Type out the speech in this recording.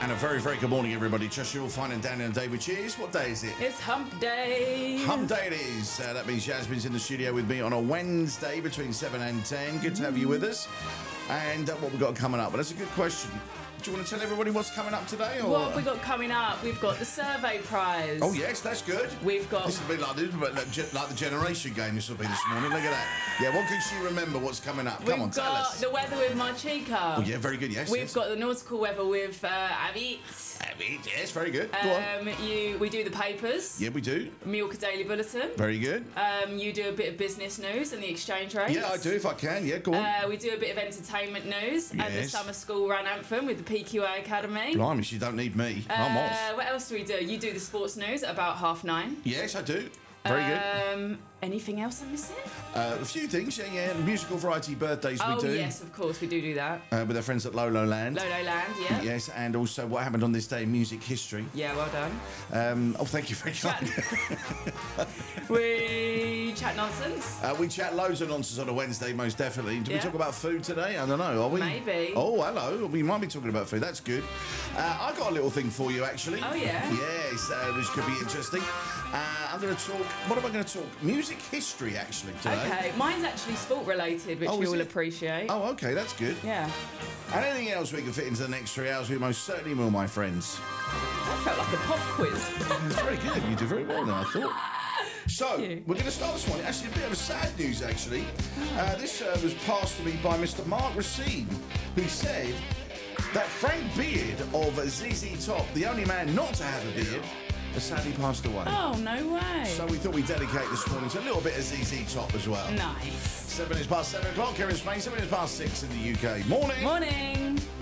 And a very, very good morning, everybody. Trust you're all fine and down in the day, which is, what day is it? It's hump day. Hump day it is. That means Jasmine's in the studio with me on a Wednesday between 7 and 10. Good to have you with us. And what we've got coming up. But that's a good question. Do you want to tell everybody what's coming up today? Or? What have we got coming up? We've got the survey prize. Oh, yes, that's good. We've got... This will be like the generation game this will be this morning. Look at that. Yeah, what can she remember what's coming up? Come on, tell us. We've got the weather with Marchika. Oh, yeah, very good, yes. We've got the nautical weather with Avit. Avit, yes, very good. Go on. We do the papers. Yeah, we do. Milk Daily Bulletin. Very good. You do a bit of business news and the exchange rates. Yeah, I do if I can. Yeah, go on. We do a bit of entertainment news and the Yes. summer school run anthem with the PQA Academy. Blimey, she don't need me. I'm off. What else do we do? You do the sports news at about 9:30. Yes, I do. Very good. Anything else I'm missing? A few things, yeah. Musical variety birthdays we do. Oh, yes, of course, we do that. With our friends at Lolo Land. Lolo Land, yeah. Yes, and also what happened on this day in music history. Yeah, well done. Thank you very much. We chat nonsense. We chat loads of nonsense on a Wednesday, most definitely. Do we Yeah. talk about food today? I don't know, are we? Maybe. Oh, hello. We might be talking about food. That's good. I got a little thing for you, actually. Oh, yeah? Yes, which could be interesting. I'm going to talk... What am I going to talk? Music history, actually, today. Okay, mine's actually sport related, which Oh, is you'll it? appreciate. Oh, okay, that's good. Yeah. And anything else we can fit into the next 3 hours, we most certainly will, my friends. That felt like a pop quiz. That's very good. You did very well now, I thought. So, you. we're going to start this morning. Actually, a bit of sad news, actually. This was passed to me by Mr. Mark Racine, who said that Frank Beard of ZZ Top, the only man not to have a beard, has sadly passed away. Oh, no way. So we thought we'd dedicate this morning to a little bit of ZZ Top as well. Nice. 7 minutes past 7 o'clock here in Spain, 7 minutes past 6 in the UK. Morning. Morning.